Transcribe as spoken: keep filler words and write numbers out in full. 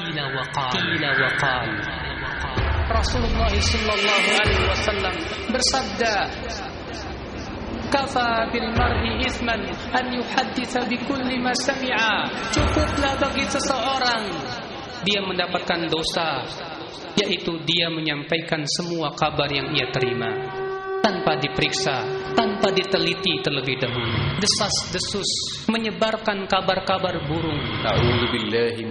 qila wa qal qila wa qal. Rasulullah sallallahu alaihi wasallam bersabda, kafa bil mar'i ithman an yuhadditsa bi kulli ma sami'a. Cukuplah bagi seseorang dia mendapatkan dosa, yaitu dia menyampaikan semua kabar yang ia terima tanpa diperiksa, tanpa diteliti terlebih dahulu. Desas-desus menyebarkan kabar-kabar burung. A'udzubillahi